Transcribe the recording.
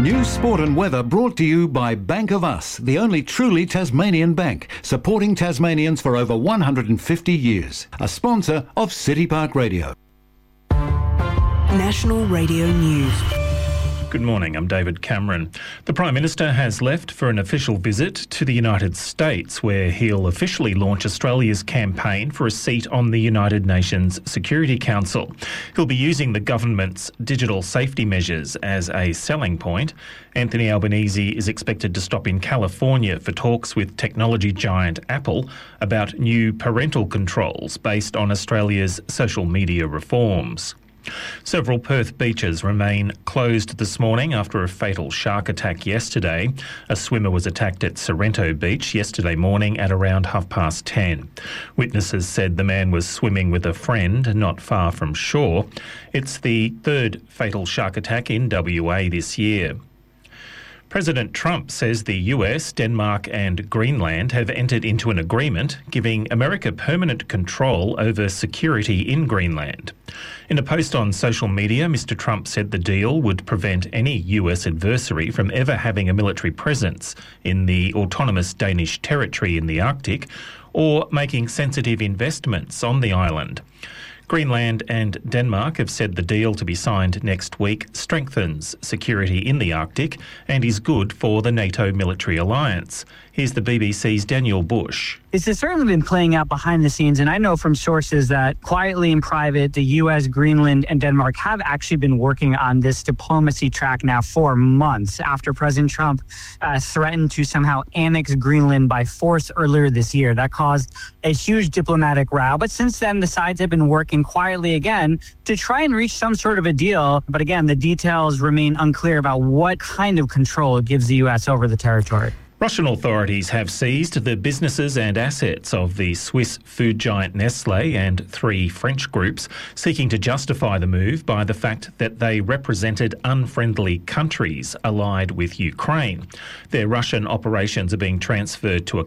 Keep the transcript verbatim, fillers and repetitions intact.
News, sport and weather brought to you by Bank of Us, the only truly Tasmanian bank, supporting Tasmanians for over one hundred fifty years. A sponsor of City Park Radio. National Radio News. Good morning, I'm David Cameron. The Prime Minister has left for an official visit to the United States, where he'll officially launch Australia's campaign for a seat on the United Nations Security Council. He'll be using the government's digital safety measures as a selling point. Anthony Albanese is expected to stop in California for talks with technology giant Apple about new parental controls based on Australia's social media reforms. Several Perth beaches remain closed this morning after a fatal shark attack yesterday. A swimmer was attacked at Sorrento Beach yesterday morning at around half past ten. Witnesses said the man was swimming with a friend not far from shore. It's the third fatal shark attack in W A this year. President Trump says the U S, Denmark and Greenland have entered into an agreement giving America permanent control over security in Greenland. In a post on social media, Mister Trump said the deal would prevent any U S adversary from ever having a military presence in the autonomous Danish territory in the Arctic or making sensitive investments on the island. Greenland and Denmark have said the deal to be signed next week strengthens security in the Arctic and is good for the NATO military alliance. Here's the B B C's Daniel Bush. This has certainly been playing out behind the scenes, and I know from sources that quietly in private, the U S, Greenland, and Denmark have actually been working on this diplomacy track now for months after President Trump uh, threatened to somehow annex Greenland by force earlier this year. That caused a huge diplomatic row, but since then, the sides have been working quietly again to try and reach some sort of a deal. But again, the details remain unclear about what kind of control it gives the U S over the territory. Russian authorities have seized the businesses and assets of the Swiss food giant Nestlé and three French groups, seeking to justify the move by the fact that they represented unfriendly countries allied with Ukraine. Their Russian operations are being transferred to a